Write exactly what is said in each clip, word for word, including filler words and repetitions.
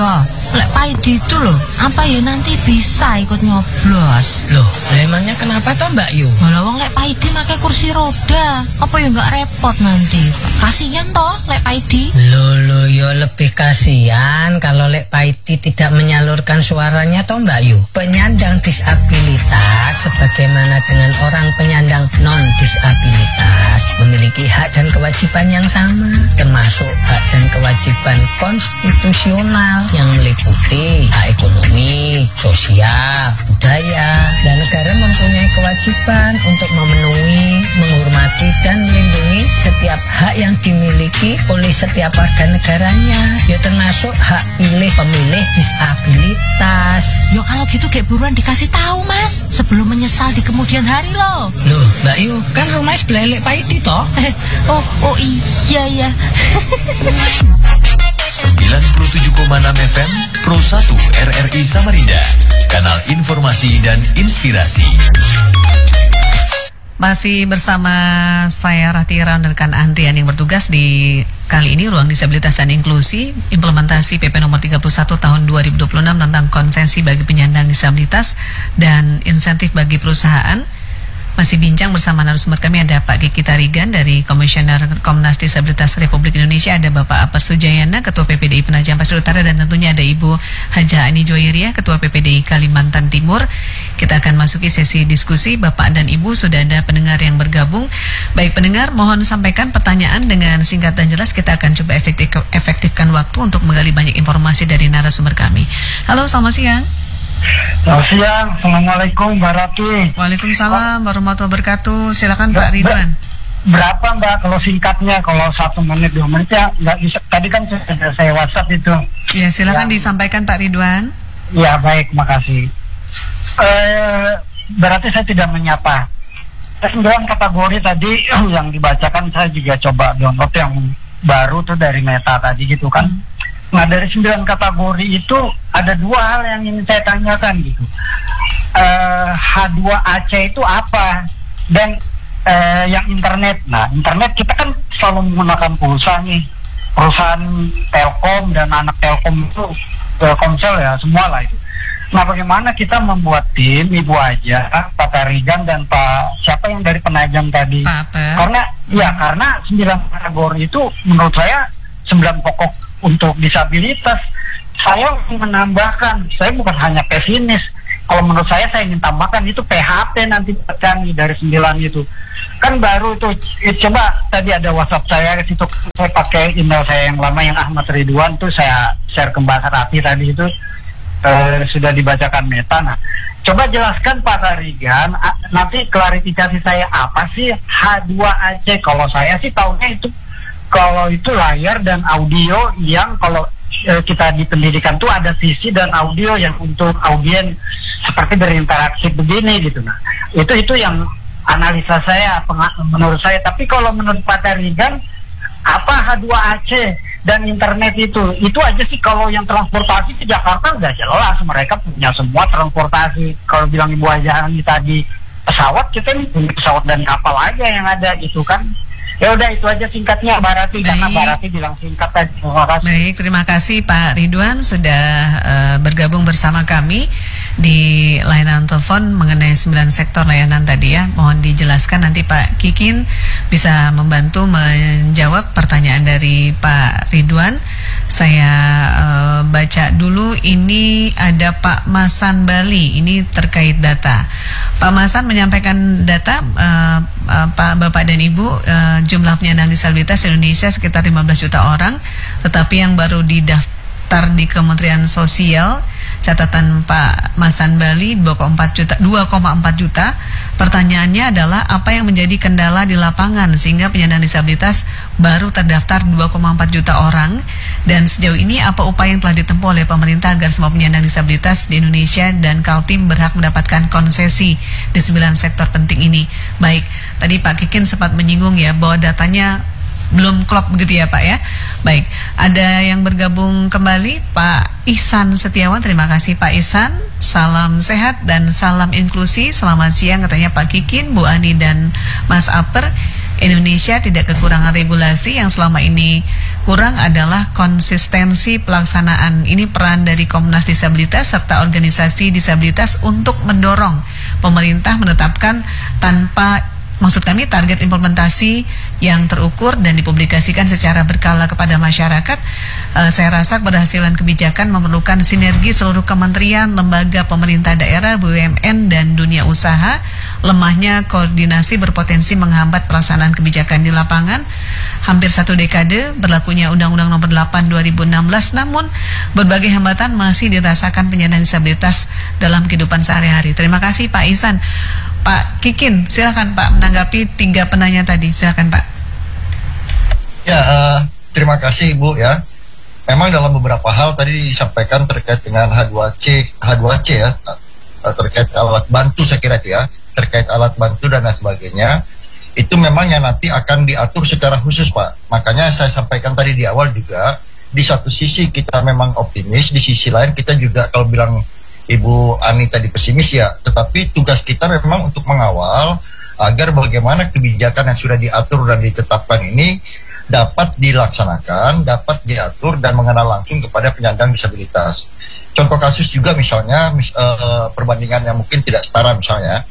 Iya, lek Pak Edi itu loh, apa ya nanti bisa ikut nyoblos? Loh, emangnya kenapa toh Mbak Yu? Walau wong lek Pak Edi pakai kursi roda, apa ya nggak repot nanti? Kasihan toh lek Pak Edi. Loh, loh, yo lebih kasihan kalau lek Pak Edi tidak menyalurkan suaranya toh Mbak Yu. Penyandang disabilitas sebagaimana dengan orang penyandang non disabilitas memiliki hak dan kewajiban yang sama, termasuk hak dan kewajiban konstitusional yang meliputi hak ekonomi, sosial, budaya, dan negara mempunyai kewajiban untuk memenuhi, menghormati, dan melindungi setiap hak yang dimiliki oleh setiap warga negaranya, ya termasuk hak pilih pemilih disabilitas. Yo kalau gitu kayak buruan dikasih tahu Mas, sebelum menyesal di kemudian hari loh. Loh, Mbak Yu, kan rumah sebelah lek Pak Edi toh? oh, oh iya ya. sembilan puluh tujuh koma enam F M Pro satu R R I Samarinda, kanal informasi dan inspirasi. Masih bersama saya Rati Irawan dan rekan Andrian yang bertugas di kali ini Ruang Disabilitas dan Inklusi, implementasi P P nomor tiga puluh satu tahun dua ribu dua puluh enam tentang konsesi bagi penyandang disabilitas dan insentif bagi perusahaan. Masih bincang bersama narasumber kami, ada Pak Kiki Tarigan dari Komisioner Komnas Disabilitas Republik Indonesia, ada Bapak Apar Sujayana, Ketua P P D I Penajam Pasir Utara, dan tentunya ada Ibu Haja Ani Joiria, Ketua P P D I Kalimantan Timur. Kita akan masuki sesi diskusi. Bapak dan Ibu, sudah ada pendengar yang bergabung. Baik pendengar, mohon sampaikan pertanyaan dengan singkat dan jelas. Kita akan coba efektif, efektifkan waktu untuk menggali banyak informasi dari narasumber kami. Halo, selamat siang. Selamat siang, Assalamualaikum Mbak Rati. Waalaikumsalam warahmatullahi wabarakatuh. Silakan Pak Ridwan. Berapa Mbak kalau singkatnya, kalau satu menit dua menit ya nggak bisa. Tadi kan sudah saya WhatsApp itu. Ya silakan ya. Disampaikan Pak Ridwan. Ya baik, makasih. Eh, berarti saya tidak menyapa. Sembilan kategori tadi yang dibacakan saya juga coba download yang baru tuh dari Meta tadi gitu kan. Hmm. Nah dari sembilan kategori itu ada dua hal yang ingin saya tanyakan gitu. uh, H dua A C itu apa? Dan uh, yang internet. Nah internet kita kan selalu menggunakan pulsa nih, perusahaan Telkom dan anak Telkom itu Telkomsel ya semua lah itu. Nah bagaimana kita membuat tim, Ibu Aja, Pak Tarigan dan Pak siapa yang dari Penajam tadi? Apa? Karena ya karena sembilan kategori itu menurut saya sembilan pokok untuk disabilitas. Saya menambahkan, saya bukan hanya pesimis. Kalau menurut saya, saya ingin tambahkan itu P H P nanti kami dari sembilan itu. Kan baru tuh, eh, coba tadi ada WhatsApp saya ke situ, saya pakai email saya yang lama yang Ahmad Ridwan tuh saya share ke Mbak Rati tadi itu eh, sudah dibacakan Meta. Nah, coba jelaskan Pak Tarigan, nanti klarifikasi saya apa sih H dua A C? Kalau saya sih tahunya itu kalau itu layar dan audio yang kalau e, kita di pendidikan tuh ada visi dan audio yang untuk audien seperti berinteraksi begini gitu. Nah itu itu yang analisa saya menurut saya. Tapi kalau menurut Pak Tarigan, apa H dua A C dan internet itu itu aja sih. Kalau yang transportasi ke Jakarta udah jelas, mereka punya semua transportasi. Kalau bilang Ibu Ajani tadi pesawat, kita nih punya pesawat dan kapal aja yang ada gitu kan. Ya udah itu aja singkatnya Mbak Rati, karena Mbak Rati bilang singkat tadi. Terima kasih. Baik, terima kasih Pak Ridwan sudah uh, bergabung bersama kami di layanan telepon mengenai sembilan sektor layanan tadi ya. Mohon dijelaskan, nanti Pak Kikin bisa membantu menjawab pertanyaan dari Pak Ridwan. Saya uh, baca dulu, ini ada Pak Masan Bali, ini terkait data. Pak Masan menyampaikan data, uh, uh, Pak Bapak dan Ibu, uh, jumlah penyandang disabilitas Indonesia sekitar lima belas juta orang, tetapi yang baru didaftar di Kementerian Sosial, catatan Pak Masan Bali dua koma empat juta. dua koma empat juta. Pertanyaannya adalah apa yang menjadi kendala di lapangan sehingga penyandang disabilitas baru terdaftar dua koma empat juta orang, dan sejauh ini apa upaya yang telah ditempuh oleh pemerintah agar semua penyandang disabilitas di Indonesia dan Kaltim berhak mendapatkan konsesi di sembilan sektor penting ini. Baik, tadi Pak Kikin sempat menyinggung ya bahwa datanya belum klop begitu ya Pak ya. Baik, ada yang bergabung kembali, Pak Ihsan Setiawan. Terima kasih Pak Ihsan. Salam sehat dan salam inklusi. Selamat siang katanya Pak Kikin, Bu Ani dan Mas Aper. Indonesia tidak kekurangan regulasi, yang selama ini kurang adalah konsistensi pelaksanaan. Ini peran dari Komnas Disabilitas serta organisasi disabilitas untuk mendorong pemerintah menetapkan tanpa Maksud kami target implementasi yang terukur dan dipublikasikan secara berkala kepada masyarakat. Uh, saya rasa keberhasilan kebijakan memerlukan sinergi seluruh kementerian, lembaga pemerintah daerah, B U M N, dan dunia usaha. Lemahnya koordinasi berpotensi menghambat pelaksanaan kebijakan di lapangan. Hampir satu dekade berlakunya Undang-Undang Nomor delapan dua ribu enam belas, namun berbagai hambatan masih dirasakan penyandang disabilitas dalam kehidupan sehari-hari. Terima kasih Pak Ihsan. Pak Kikin, silakan Pak menanggapi tiga penanya tadi. Silakan Pak. Ya, uh, terima kasih Ibu ya. Memang dalam beberapa hal tadi disampaikan terkait dengan H dua C, H dua C ya, uh, terkait alat bantu saya kira itu ya, terkait alat bantu dan lain sebagainya. Itu memang yang nanti akan diatur secara khusus Pak. Makanya saya sampaikan tadi di awal juga, di satu sisi kita memang optimis, di sisi lain kita juga kalau bilang Ibu Ani tadi pesimis ya, tetapi tugas kita memang untuk mengawal agar bagaimana kebijakan yang sudah diatur dan ditetapkan ini dapat dilaksanakan, dapat diatur dan mengenal langsung kepada penyandang disabilitas. Contoh kasus juga misalnya mis, uh, perbandingan yang mungkin tidak setara misalnya,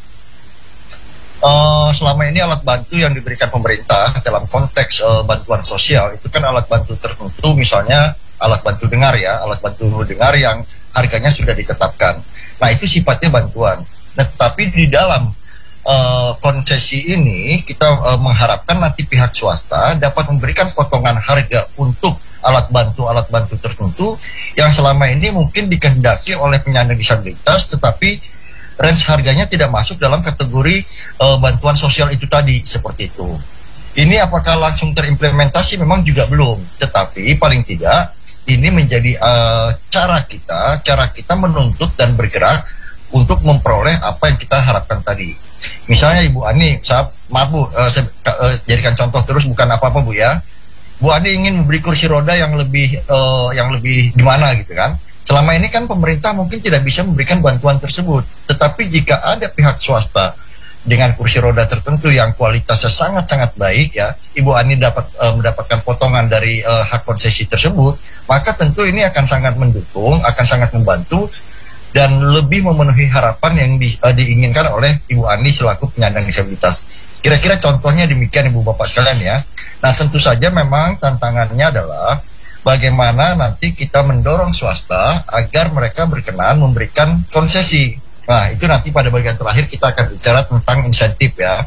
uh, selama ini alat bantu yang diberikan pemerintah dalam konteks uh, bantuan sosial itu kan alat bantu tertentu, misalnya alat bantu dengar ya, alat bantu dengar yang harganya sudah ditetapkan. Nah itu sifatnya bantuan. Nah tetapi di dalam uh, konsesi ini kita uh, mengharapkan nanti pihak swasta dapat memberikan potongan harga untuk alat bantu alat bantu tertentu yang selama ini mungkin dikehendaki oleh penyandang disabilitas, tetapi range harganya tidak masuk dalam kategori uh, bantuan sosial itu tadi, seperti itu. Ini apakah langsung terimplementasi? Memang juga belum. Tetapi paling tidak ini menjadi uh, cara kita, cara kita menuntut dan bergerak untuk memperoleh apa yang kita harapkan tadi. Misalnya Ibu Ani, saya, maaf Bu, uh, saya uh, jadikan contoh terus, bukan apa-apa Bu ya. Bu Ani ingin memberi kursi roda yang lebih, uh, yang lebih gimana gitu kan. Selama ini kan pemerintah mungkin tidak bisa memberikan bantuan tersebut. Tetapi jika ada pihak swasta dengan kursi roda tertentu yang kualitasnya sangat-sangat baik ya, Ibu Ani dapat uh, mendapatkan potongan dari uh, hak konsesi tersebut, maka tentu ini akan sangat mendukung, akan sangat membantu dan lebih memenuhi harapan yang di, uh, diinginkan oleh Ibu Ani selaku penyandang disabilitas. Kira-kira contohnya demikian Ibu Bapak sekalian ya. Nah tentu saja memang tantangannya adalah bagaimana nanti kita mendorong swasta agar mereka berkenan memberikan konsesi. Nah itu nanti pada bagian terakhir kita akan bicara tentang insentif ya,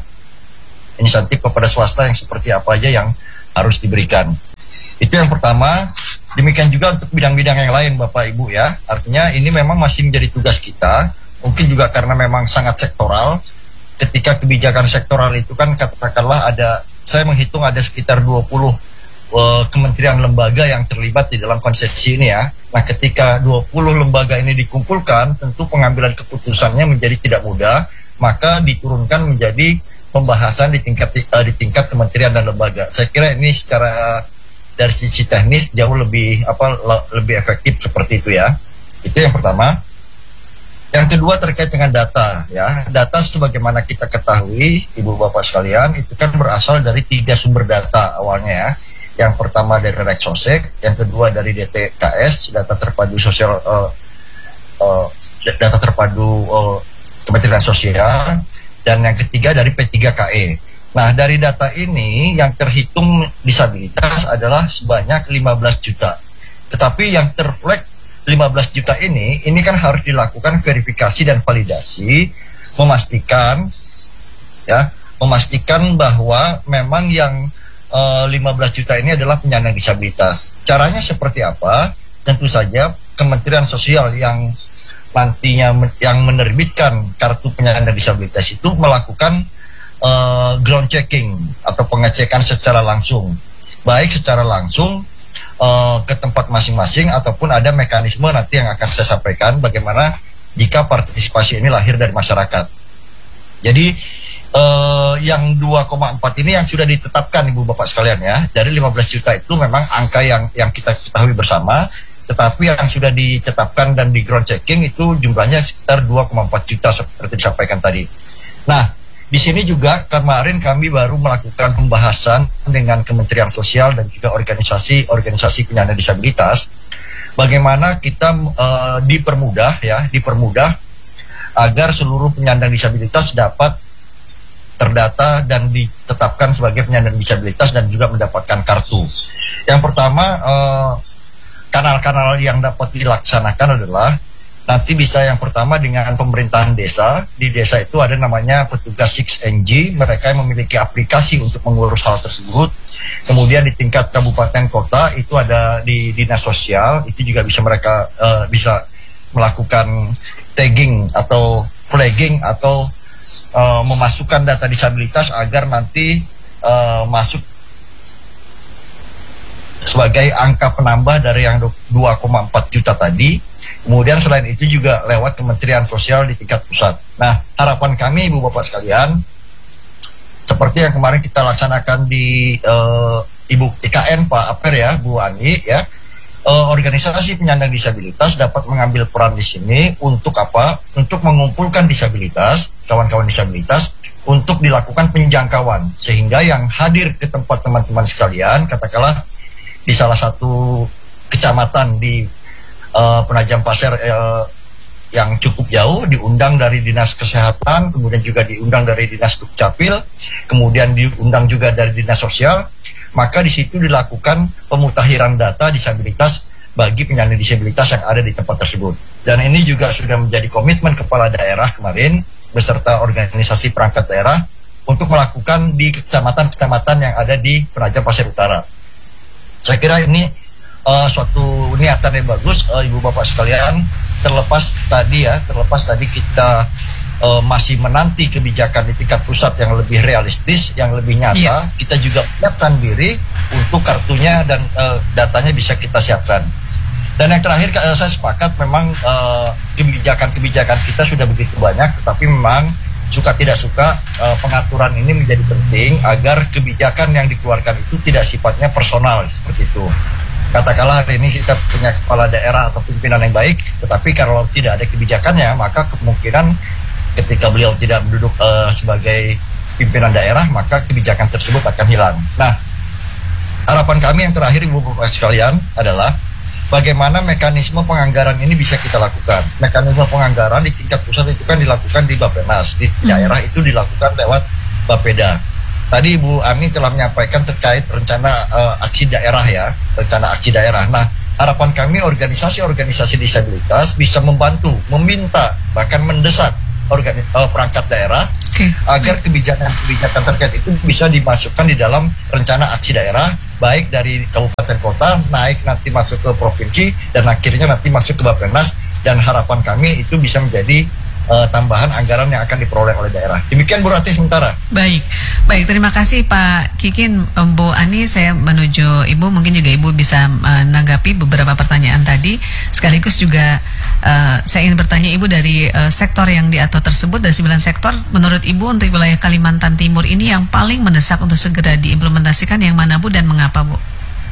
insentif kepada swasta yang seperti apa aja yang harus diberikan. Itu yang pertama. Demikian juga untuk bidang-bidang yang lain Bapak Ibu ya. Artinya ini memang masih menjadi tugas kita, mungkin juga karena memang sangat sektoral. Ketika kebijakan sektoral itu kan katakanlah ada, saya menghitung ada sekitar dua puluh uh, kementerian lembaga yang terlibat di dalam konsepsi ini ya. Nah ketika dua puluh lembaga ini dikumpulkan, tentu pengambilan keputusannya menjadi tidak mudah, maka diturunkan menjadi pembahasan di tingkat uh, di tingkat kementerian dan lembaga. Saya kira ini secara dari sisi teknis jauh lebih apa le, lebih efektif seperti itu ya. Itu yang pertama. Yang kedua terkait dengan data ya. Data sebagaimana kita ketahui Ibu Bapak sekalian itu kan berasal dari tiga sumber data awalnya ya. Yang pertama dari Reksosek, yang kedua dari D T K S, data terpadu sosial uh, uh, data terpadu uh, Kementerian Sosial, dan yang ketiga dari P tiga K E. Nah dari data ini yang terhitung disabilitas adalah sebanyak lima belas juta. Tetapi yang terflag lima belas juta ini, ini kan harus dilakukan verifikasi dan validasi, memastikan ya, memastikan bahwa memang yang uh, lima belas juta ini adalah penyandang disabilitas. Caranya seperti apa? Tentu saja Kementerian Sosial yang nantinya men yang menerbitkan kartu penyandang disabilitas itu melakukan Uh, ground checking atau pengecekan secara langsung, baik secara langsung uh, ke tempat masing-masing ataupun ada mekanisme nanti yang akan saya sampaikan bagaimana jika partisipasi ini lahir dari masyarakat. Jadi uh, yang dua koma empat ini yang sudah ditetapkan Ibu Bapak sekalian ya, dari lima belas juta itu memang angka yang yang kita ketahui bersama, tetapi yang sudah ditetapkan dan di ground checking itu jumlahnya sekitar dua koma empat juta seperti disampaikan tadi. Nah Di sini juga kemarin kami baru melakukan pembahasan dengan Kementerian Sosial dan juga organisasi-organisasi penyandang disabilitas, bagaimana kita uh, dipermudah ya, dipermudah agar seluruh penyandang disabilitas dapat terdata dan ditetapkan sebagai penyandang disabilitas dan juga mendapatkan kartu. Yang pertama, uh, kanal-kanal yang dapat dilaksanakan adalah nanti bisa yang pertama dengan pemerintahan desa. Di desa itu ada namanya petugas enam N G, mereka yang memiliki aplikasi untuk mengurus hal tersebut. Kemudian di tingkat kabupaten kota itu ada di dinas sosial, itu juga bisa mereka uh, bisa melakukan tagging atau flagging atau uh, memasukkan data disabilitas agar nanti uh, masuk sebagai angka penambah dari yang dua koma empat juta tadi. Kemudian selain itu juga lewat Kementerian Sosial di tingkat pusat. Nah, harapan kami Ibu Bapak sekalian, seperti yang kemarin kita laksanakan di uh, Ibu I K N Pak Aper ya, Bu Ani ya, uh, organisasi penyandang disabilitas dapat mengambil peran di sini untuk apa? Untuk mengumpulkan disabilitas, kawan-kawan disabilitas, untuk dilakukan penjangkauan, sehingga yang hadir ke tempat teman-teman sekalian, katakanlah di salah satu kecamatan di Uh, Penajam Pasir uh, yang cukup jauh, diundang dari Dinas Kesehatan, kemudian juga diundang dari Dinas Dukcapil, kemudian diundang juga dari Dinas Sosial, maka di situ dilakukan pemutakhiran data disabilitas bagi penyandang disabilitas yang ada di tempat tersebut. Dan ini juga sudah menjadi komitmen kepala daerah kemarin beserta organisasi perangkat daerah untuk melakukan di kecamatan-kecamatan yang ada di Penajam Pasir Utara. Saya kira ini Uh, suatu niatan yang bagus, uh, Ibu Bapak sekalian. Terlepas tadi ya, terlepas tadi kita uh, masih menanti kebijakan di tingkat pusat yang lebih realistis, yang lebih nyata. Yeah. Kita juga menyiapkan diri untuk kartunya dan uh, datanya bisa kita siapkan. Dan yang terakhir, uh, saya sepakat memang uh, kebijakan-kebijakan kita sudah begitu banyak, tetapi memang suka tidak suka uh, pengaturan ini menjadi penting agar kebijakan yang dikeluarkan itu tidak sifatnya personal seperti itu. Katakanlah hari ini kita punya kepala daerah atau pimpinan yang baik, tetapi kalau tidak ada kebijakannya, maka kemungkinan ketika beliau tidak duduk uh, sebagai pimpinan daerah, maka kebijakan tersebut akan hilang. Nah, harapan kami yang terakhir Ibu Bapak sekalian adalah bagaimana mekanisme penganggaran ini bisa kita lakukan. Mekanisme penganggaran di tingkat pusat itu kan dilakukan di Bappenas, di daerah itu dilakukan lewat Bapeda. Tadi Ibu Ani telah menyampaikan terkait rencana uh, aksi daerah ya, rencana aksi daerah. Nah, harapan kami organisasi-organisasi disabilitas bisa membantu, meminta, bahkan mendesak organi- uh, perangkat daerah okay. agar kebijakan-kebijakan terkait itu bisa dimasukkan di dalam rencana aksi daerah, baik dari kabupaten kota, naik nanti masuk ke provinsi, dan akhirnya nanti masuk ke Bappenas, dan harapan kami itu bisa menjadi Uh, tambahan anggaran yang akan diperoleh oleh daerah. Demikian Bu Ratih sementara. Baik, baik terima kasih Pak Kikin. Bu Ani, saya menuju Ibu, mungkin juga Ibu bisa menanggapi uh, beberapa pertanyaan tadi. Sekaligus juga uh, saya ingin bertanya Ibu dari uh, sektor yang diatur tersebut, dari sembilan sektor, menurut Ibu untuk wilayah Kalimantan Timur ini yang paling mendesak untuk segera diimplementasikan yang mana Bu dan mengapa Bu?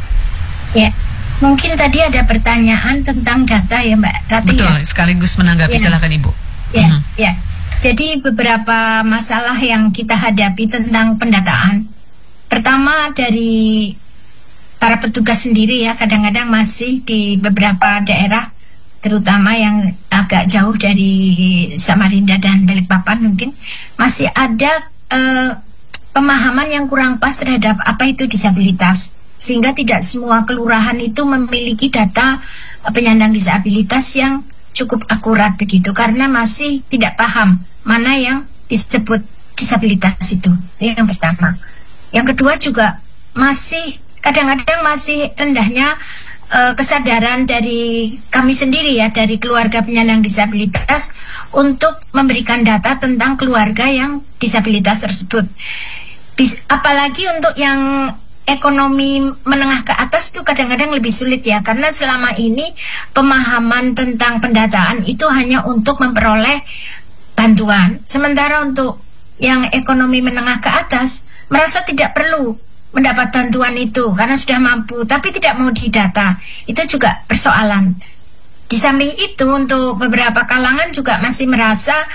Ya, mungkin tadi ada pertanyaan tentang data ya Mbak Ratih. Betul, ya? Sekaligus menanggapi, ya. Silakan Ibu. Ya, mm-hmm. ya. Jadi beberapa masalah yang kita hadapi tentang pendataan. Pertama dari para petugas sendiri ya, kadang-kadang masih di beberapa daerah, terutama yang agak jauh dari Samarinda dan Balikpapan mungkin, masih ada eh, pemahaman yang kurang pas terhadap apa itu disabilitas. Sehingga tidak semua kelurahan itu memiliki data eh, penyandang disabilitas yang cukup akurat begitu, karena masih tidak paham mana yang disebut disabilitas itu. Itu yang pertama. Yang kedua juga masih kadang-kadang masih rendahnya uh, kesadaran dari kami sendiri ya, dari keluarga penyandang disabilitas untuk memberikan data tentang keluarga yang disabilitas tersebut. Bis, apalagi untuk yang ekonomi menengah ke atas itu kadang-kadang lebih sulit ya, karena selama ini pemahaman tentang pendataan itu hanya untuk memperoleh bantuan, sementara untuk yang ekonomi menengah ke atas merasa tidak perlu mendapat bantuan itu karena sudah mampu, tapi tidak mau didata. Itu juga persoalan. Di samping itu, untuk beberapa kalangan juga masih merasa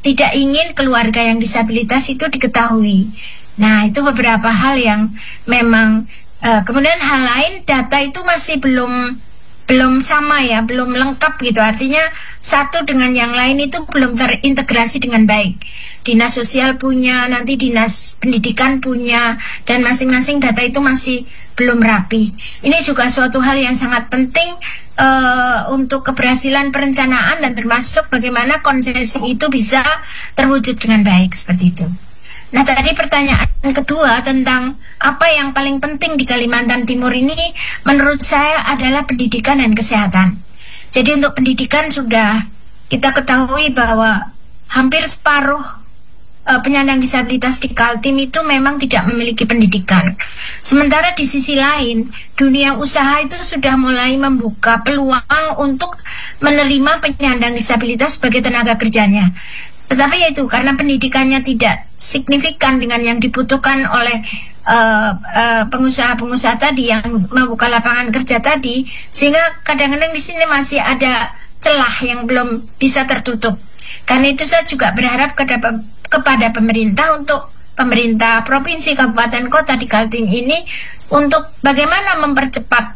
tidak ingin keluarga yang disabilitas itu diketahui. Nah, itu beberapa hal yang memang uh, kemudian hal lain, data itu masih belum belum sama ya, belum lengkap gitu. Artinya satu dengan yang lain itu belum terintegrasi dengan baik. Dinas sosial punya, nanti dinas pendidikan punya, dan masing-masing data itu masih belum rapi. Ini juga suatu hal yang sangat penting uh, untuk keberhasilan perencanaan dan termasuk bagaimana konsesi itu bisa terwujud dengan baik seperti itu. Nah, tadi pertanyaan kedua tentang apa yang paling penting di Kalimantan Timur ini, menurut saya adalah pendidikan dan kesehatan. Jadi untuk pendidikan sudah kita ketahui bahwa hampir separuh uh, penyandang disabilitas di Kaltim itu memang tidak memiliki pendidikan. Sementara di sisi lain, dunia usaha itu sudah mulai membuka peluang untuk menerima penyandang disabilitas sebagai tenaga kerjanya. Tetapi yaitu karena pendidikannya tidak signifikan dengan yang dibutuhkan oleh uh, uh, pengusaha-pengusaha tadi yang membuka lapangan kerja tadi, sehingga kadang-kadang di sini masih ada celah yang belum bisa tertutup. Karena itu saya juga berharap kepada, kepada pemerintah untuk pemerintah provinsi, kabupaten, kota di Kaltim ini untuk bagaimana mempercepat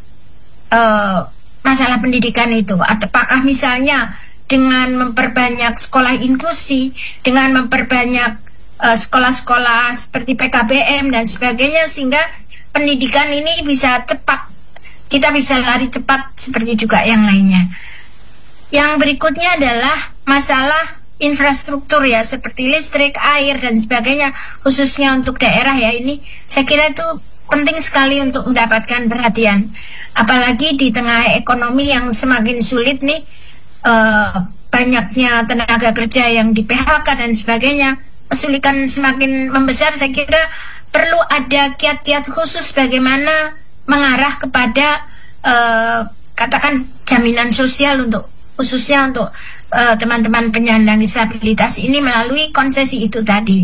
uh, masalah pendidikan itu. Apakah misalnya dengan memperbanyak sekolah inklusi, dengan memperbanyak uh, sekolah-sekolah seperti P K B M dan sebagainya, sehingga pendidikan ini bisa cepat, kita bisa lari cepat seperti juga yang lainnya. Yang berikutnya adalah masalah infrastruktur ya, seperti listrik, air dan sebagainya, khususnya untuk daerah ya. Ini saya kira itu penting sekali untuk mendapatkan perhatian, apalagi di tengah ekonomi yang semakin sulit nih. Uh, banyaknya tenaga kerja yang di P H K dan sebagainya, kesulitan semakin membesar. Saya kira perlu ada kiat-kiat khusus bagaimana mengarah kepada uh, katakan jaminan sosial untuk khususnya untuk uh, teman-teman penyandang disabilitas ini melalui konsesi itu tadi.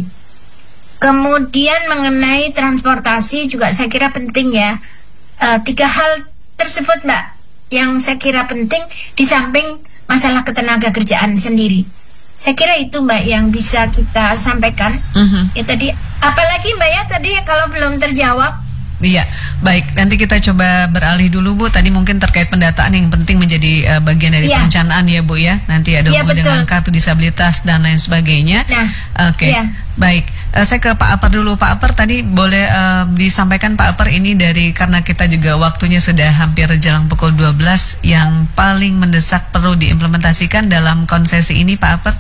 Kemudian mengenai transportasi juga saya kira penting ya. Uh, tiga hal tersebut Mbak yang saya kira penting di samping masalah ketenaga kerjaan sendiri. Saya kira itu Mbak yang bisa kita sampaikan. Mm-hmm. Ya tadi, apalagi Mbak ya tadi kalau belum terjawab. Iya, baik. Nanti kita coba beralih dulu Bu. Tadi mungkin terkait pendataan yang penting menjadi uh, bagian dari ya. perencanaan ya Bu ya. Nanti ada ya, hubungan dengan kartu disabilitas dan lain sebagainya. Nah, oke. Okay. Ya. Baik, uh, saya ke Pak Apar dulu. Pak Apar tadi boleh uh, disampaikan Pak Apar ini dari, karena kita juga waktunya sudah hampir jelang pukul dua belas, yang paling mendesak perlu diimplementasikan dalam konsesi ini Pak Apar.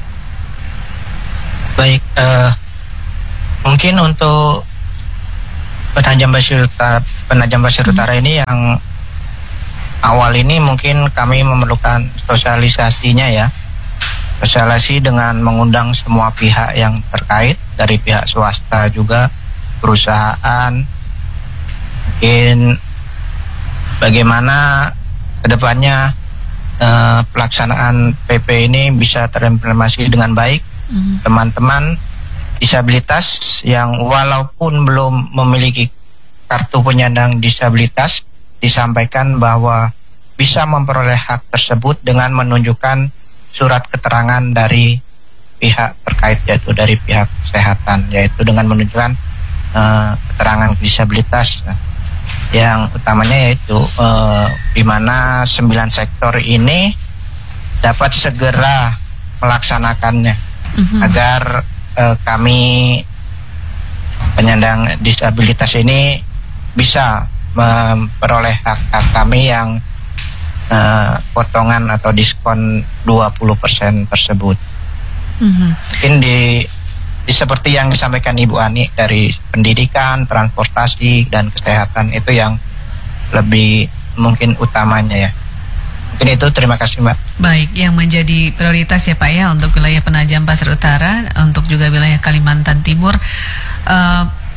Baik, uh, mungkin untuk Penajam Pasir Utara, Penajam Pasir hmm. Utara ini yang awal ini mungkin kami memerlukan sosialisasinya ya. Sosialisasi dengan mengundang semua pihak yang terkait, dari pihak swasta juga, perusahaan, mungkin bagaimana kedepannya eh, pelaksanaan P P ini bisa terimplementasi dengan baik. Mm-hmm. Teman-teman disabilitas yang walaupun belum memiliki kartu penyandang disabilitas, disampaikan bahwa bisa memperoleh hak tersebut dengan menunjukkan surat keterangan dari pihak terkait, yaitu dari pihak kesehatan, yaitu dengan menunjukkan uh, keterangan disabilitas. Nah, yang utamanya yaitu uh, di mana sembilan sektor ini dapat segera melaksanakannya, mm-hmm. agar uh, kami penyandang disabilitas ini bisa memperoleh hak-hak kami yang uh, potongan atau diskon dua puluh persen tersebut. Mm-hmm. Mungkin di, di seperti yang disampaikan Ibu Ani dari pendidikan, transportasi dan kesehatan, itu yang lebih mungkin utamanya ya. Mungkin itu, terima kasih Mbak. Baik, yang menjadi prioritas ya Pak ya untuk wilayah Penajam Pasir Utara, untuk juga wilayah Kalimantan Timur. Uh,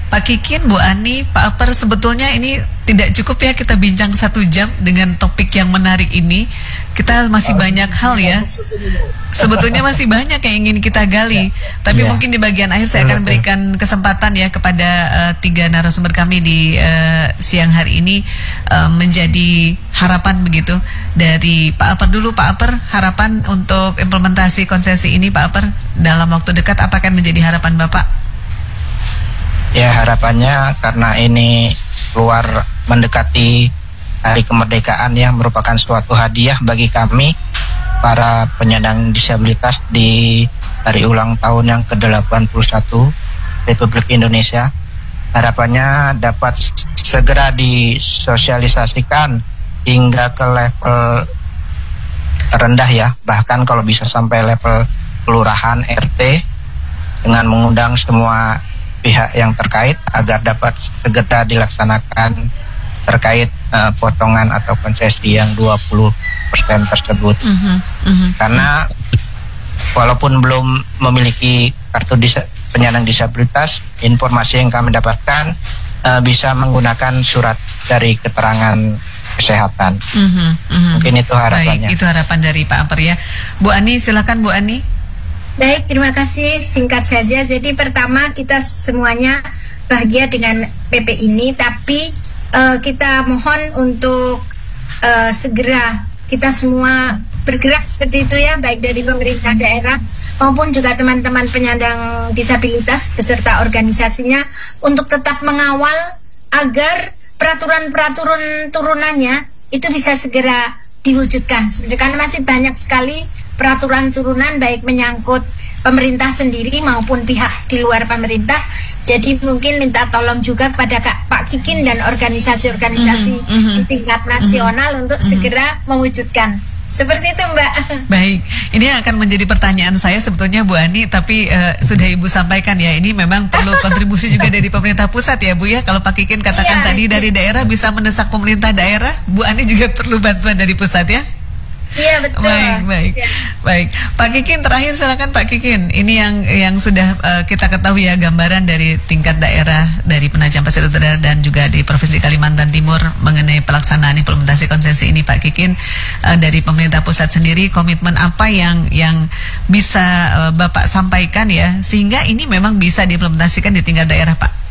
Pak Kikin, Bu Ani, Pak Aper, sebetulnya ini tidak cukup ya kita bincang satu jam dengan topik yang menarik ini. Kita masih banyak hal ya. Sebetulnya masih banyak yang ingin kita gali. Tapi Ya. mungkin di bagian akhir saya akan berikan kesempatan ya kepada uh, tiga narasumber kami di uh, siang hari ini uh, menjadi harapan begitu dari Pak Aper dulu. Pak Aper, harapan untuk implementasi konsesi ini Pak Aper dalam waktu dekat apa akan menjadi harapan Bapak? Ya, harapannya karena ini keluar mendekati hari kemerdekaan yang merupakan suatu hadiah bagi kami para penyandang disabilitas di hari ulang tahun yang ke delapan puluh satu Republik Indonesia. Harapannya dapat segera disosialisasikan hingga ke level rendah ya, bahkan kalau bisa sampai level kelurahan R T dengan mengundang semua pihak yang terkait agar dapat segera dilaksanakan terkait uh, potongan atau konsesi yang dua puluh persen tersebut. Mm-hmm, mm-hmm. Karena walaupun belum memiliki kartu disa- penyandang disabilitas, informasi yang kami dapatkan uh, bisa menggunakan surat dari keterangan kesehatan. Mm-hmm, mm-hmm. Mungkin itu harapannya. Baik, itu harapan dari Pak Aper ya. Bu Ani, silakan Bu Ani. Baik, terima kasih. Singkat saja. Jadi pertama kita semuanya bahagia dengan P P ini, tapi uh, kita mohon untuk uh, segera kita semua bergerak seperti itu ya, baik dari pemerintah daerah maupun juga teman-teman penyandang disabilitas beserta organisasinya untuk tetap mengawal agar peraturan-peraturan turunannya itu bisa segera diwujudkan. Karena masih banyak sekali peraturan turunan baik menyangkut pemerintah sendiri maupun pihak di luar pemerintah. Jadi mungkin minta tolong juga kepada Kak, Pak Kikin dan organisasi-organisasi Mm-hmm, mm-hmm. di tingkat nasional mm-hmm. untuk Mm-hmm. segera mewujudkan. Seperti itu Mbak. Baik, ini akan menjadi pertanyaan saya sebetulnya Bu Ani, tapi uh, sudah Ibu sampaikan ya, ini memang perlu kontribusi juga dari pemerintah pusat ya Bu ya. Kalau Pak Kikin katakan Iya, tadi iya. dari daerah bisa mendesak pemerintah daerah, Bu Ani juga perlu bantuan dari pusat ya. Iya betul. Baik, baik, Ya. baik. Pak Kikin, terakhir silakan Pak Kikin. Ini yang yang sudah uh, kita ketahui ya gambaran dari tingkat daerah, dari Penajam Pasir Utara dan juga di Provinsi Kalimantan Timur mengenai pelaksanaan implementasi konsesi ini Pak Kikin. Uh, dari pemerintah pusat sendiri komitmen apa yang yang bisa uh, Bapak sampaikan ya sehingga ini memang bisa diimplementasikan di tingkat daerah Pak?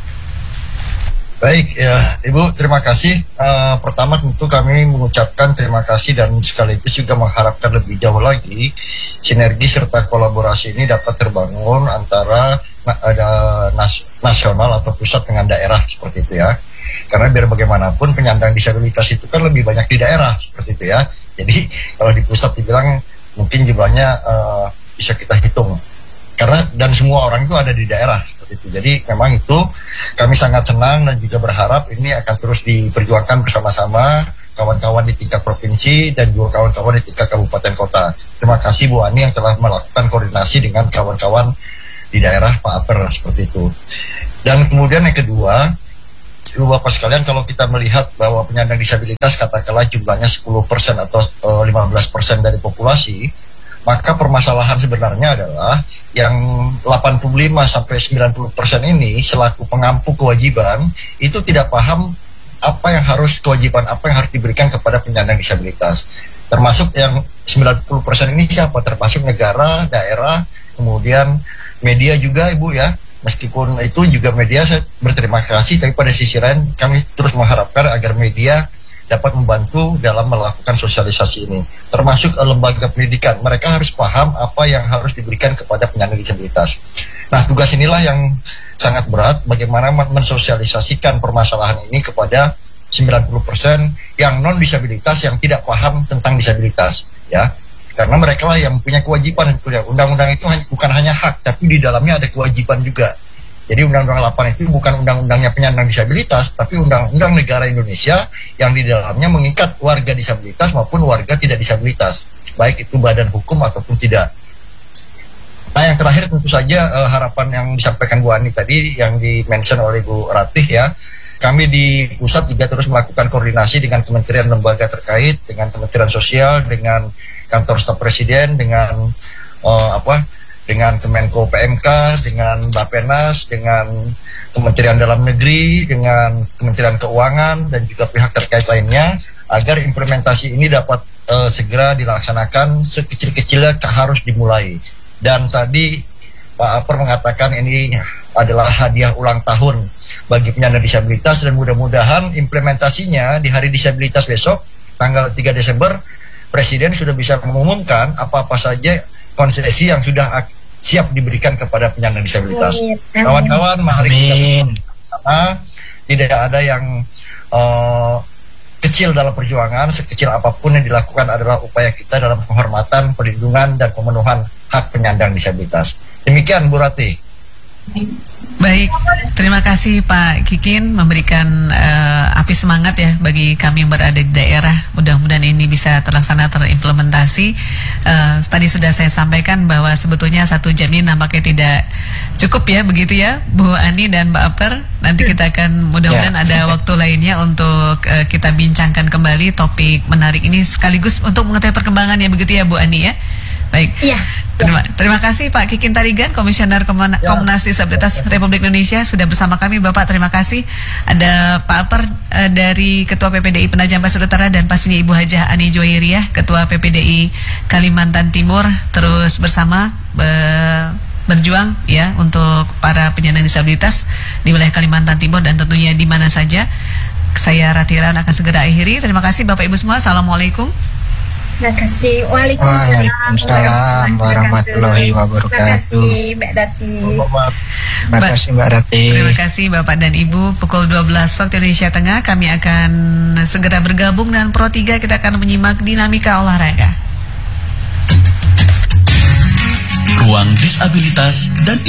Baik, ya Ibu, terima kasih. Uh, pertama tentu kami mengucapkan terima kasih dan sekaligus juga mengharapkan lebih jauh lagi sinergi serta kolaborasi ini dapat terbangun antara na- ada nas- nasional atau pusat dengan daerah seperti itu ya. Karena biar bagaimanapun penyandang disabilitas itu kan lebih banyak di daerah seperti itu ya. Jadi kalau di pusat dibilang mungkin jumlahnya uh, bisa kita hitung. Karena dan semua orang itu ada di daerah seperti itu. Jadi memang itu kami sangat senang dan juga berharap ini akan terus diperjuangkan bersama-sama kawan-kawan di tingkat provinsi dan juga kawan-kawan di tingkat kabupaten kota. Terima kasih Bu Ani yang telah melakukan koordinasi dengan kawan-kawan di daerah Pak Aper seperti itu. Dan kemudian yang kedua, Ibu Bapak sekalian, kalau kita melihat bahwa penyandang disabilitas katakanlah jumlahnya sepuluh persen atau uh, lima belas persen dari populasi, maka permasalahan sebenarnya adalah yang delapan puluh lima sampai sembilan puluh persen ini selaku pengampu kewajiban itu tidak paham apa yang harus kewajiban apa yang harus diberikan kepada penyandang disabilitas. Termasuk yang sembilan puluh persen ini siapa? Termasuk negara, daerah, kemudian media juga Ibu ya. Meskipun itu juga media saya berterima kasih, tapi pada sisi lain kami terus mengharapkan agar media dapat membantu dalam melakukan sosialisasi ini, termasuk uh, lembaga pendidikan. Mereka harus paham apa yang harus diberikan kepada penyandang disabilitas. Nah, tugas inilah yang sangat berat, bagaimana mensosialisasikan permasalahan ini kepada sembilan puluh persen yang non disabilitas yang tidak paham tentang disabilitas, ya. Karena mereka lah yang punya kewajiban. Undang-undang itu hanya, bukan hanya hak, tapi di dalamnya ada kewajiban juga. Jadi Undang-Undang delapan itu bukan undang-undangnya penyandang disabilitas, tapi undang-undang negara Indonesia yang di dalamnya mengikat warga disabilitas maupun warga tidak disabilitas, baik itu badan hukum ataupun tidak. Nah, yang terakhir tentu saja uh, harapan yang disampaikan Bu Ani tadi, yang di-mention oleh Bu Ratih ya, kami di pusat juga terus melakukan koordinasi dengan kementerian lembaga terkait, dengan Kementerian Sosial, dengan Kantor Staf Presiden, dengan uh, apa? dengan Kemenko P M K, dengan Bappenas, dengan Kementerian Dalam Negeri dengan Kementerian Keuangan dan juga pihak terkait lainnya agar implementasi ini dapat uh, segera dilaksanakan, sekecil-kecilnya harus dimulai. Dan tadi Pak Apar mengatakan ini adalah hadiah ulang tahun bagi penyandang disabilitas, dan mudah-mudahan implementasinya di hari disabilitas besok tanggal tiga Desember Presiden sudah bisa mengumumkan apa-apa saja konsesi yang sudah siap diberikan kepada penyandang disabilitas. Kawan-kawan, mari kita bersama, tidak ada yang uh, kecil dalam perjuangan, sekecil apapun yang dilakukan adalah upaya kita dalam penghormatan, perlindungan, dan pemenuhan hak penyandang disabilitas. Demikian Bu Rati. Baik, terima kasih Pak Kikin memberikan uh, api semangat ya bagi kami yang berada di daerah. Mudah-mudahan ini bisa terlaksana, terimplementasi. Uh, tadi sudah saya sampaikan bahwa sebetulnya satu jam ini nampaknya tidak cukup ya, begitu ya Bu Ani dan Mbak Apar. Nanti kita akan mudah-mudahan Ya. ada waktu lainnya untuk uh, kita bincangkan kembali topik menarik ini sekaligus untuk mengetahui perkembangannya, begitu ya Bu Ani ya. Baik. Iya. Terima, terima kasih Pak Kikin Tarigan, Komisioner Komuna- Ya. Komnas Disabilitas Republik Indonesia sudah bersama kami. Bapak, terima kasih. Ada Pak Apar eh, dari Ketua P P D I Penajam Pasir Utara, dan pastinya Ibu Hajah Ani Joiriah, Ketua P P D I Kalimantan Timur, terus bersama be- berjuang ya untuk para penyandang disabilitas di wilayah Kalimantan Timur dan tentunya di mana saja. Saya Ratiran akan segera akhiri. Terima kasih Bapak Ibu semua. Assalamualaikum. Terima kasih. Waalaikumsalam, Waalaikumsalam warahmatullahi wabarakatuh. Terima kasih Mbak Dati. Terima Ba- kasih Mbak Rati. Terima kasih Bapak dan Ibu. Pukul dua belas waktu Indonesia Tengah kami akan segera bergabung dengan Pro tiga. Kita akan menyimak dinamika olahraga. Ruang disabilitas dan